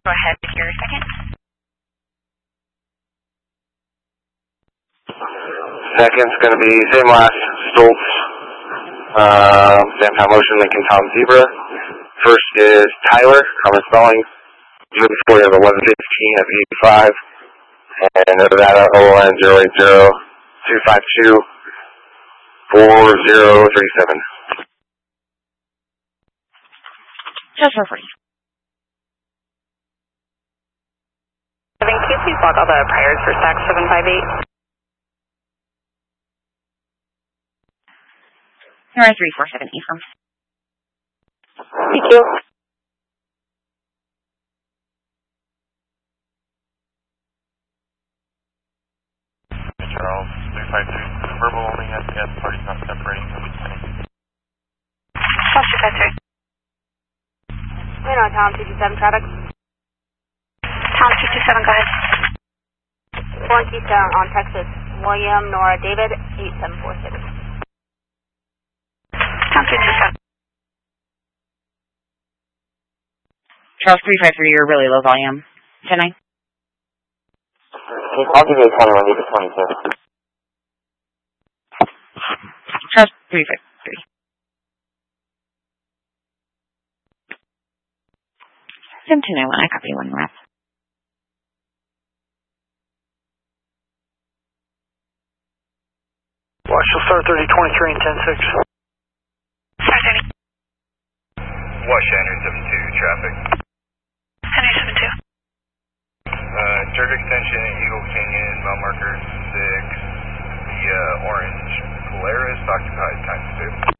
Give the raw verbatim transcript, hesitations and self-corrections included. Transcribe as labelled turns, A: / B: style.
A: Go ahead with your second.
B: Second's going to be same last, Stoltz, uh, same time motion, Lincoln Tom Zebra. First is Tyler, common spelling, zero four of eleven fifteen of eighty-five, and Nevada O N zero eight zero two five two four zero three seven.
A: Just for free.
C: Seven, can you please log all the priors for stack seven five eight?
A: Here are three four seven eight from.
C: Thank you.
D: Charles, three five two, verbal only, S S, party's not separating.
C: Charles, two five two. We know Tom two two seven traffic. Tom two two seven, go ahead. One Keystone on Texas, William, Nora, David, eight seven four six. Tom two two seven.
A: Charles three five three, you're really low volume. ten nine.
B: I'll give you a twenty-one, leave it twenty-two.
A: Charles three five three. Sim to no one, I copy one rep.
E: Watch, you'll start thirty twenty-three and ten six.
D: Watch, Andrew seven two, traffic.
C: Andrew seven two.
D: Uh, Jerk extension, Eagle Canyon, mile marker six, the uh, orange Polaris, occupied times two.